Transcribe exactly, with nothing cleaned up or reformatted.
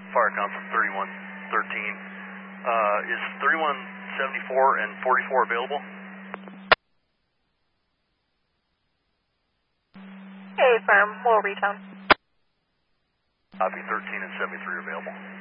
Firecom from thirty-one thirteen. Uh, is thirty-one seventy-four and forty-four available? Hey, firm, we'll reach on. Copy, thirteen and seventy-three available.